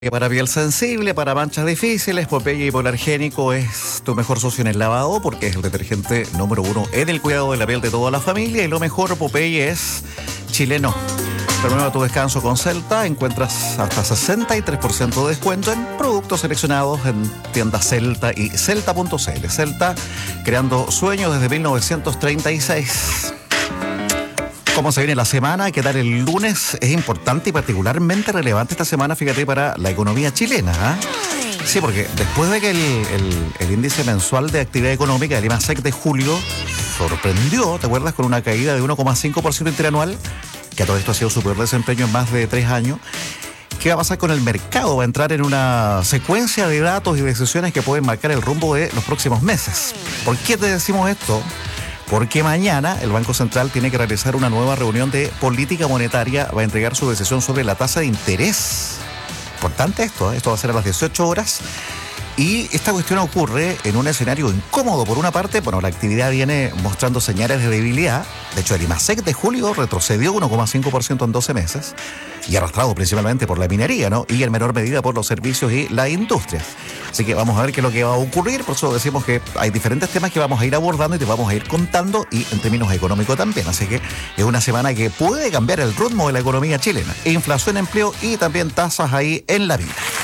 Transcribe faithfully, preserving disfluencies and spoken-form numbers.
Para piel sensible, para manchas difíciles, Popeye Hipoalergénico es tu mejor socio en el lavado porque es el detergente número uno en el cuidado de la piel de toda la familia. Y lo mejor, Popeye es chileno. Renueva tu descanso con Celta. Encuentras hasta sesenta y tres por ciento de descuento en productos seleccionados en tiendas Celta y Celta punto c l. Celta, creando sueños desde mil novecientos treinta y seis. ¿Cómo se viene la semana? ¿Qué tal el lunes? Es importante y particularmente relevante esta semana, fíjate, para la economía chilena, ¿eh? Sí, porque después de que el, el, el índice mensual de actividad económica, el IMASEC de julio, sorprendió, ¿te acuerdas? Con una caída de uno coma cinco por ciento interanual, que a todo esto ha sido su peor desempeño en más de tres años. ¿Qué va a pasar con el mercado? Va a entrar en una secuencia de datos y decisiones que pueden marcar el rumbo de los próximos meses. ¿Por qué te decimos esto? Porque mañana el Banco Central tiene que realizar una nueva reunión de política monetaria, va a entregar su decisión sobre la tasa de interés. Importante esto, ¿eh? Esto va a ser a las dieciocho horas. Y esta cuestión ocurre en un escenario incómodo. Por una parte, bueno, la actividad viene mostrando señales de debilidad. De hecho, el IMASEC de julio retrocedió uno coma cinco por ciento en doce meses. Y arrastrado principalmente por la minería, ¿no? Y en menor medida por los servicios y la industria. Así que vamos a ver qué es lo que va a ocurrir. Por eso decimos que hay diferentes temas que vamos a ir abordando y te vamos a ir contando, y en términos económicos también. Así que es una semana que puede cambiar el ritmo de la economía chilena. Inflación, empleo y también tasas ahí en la vida.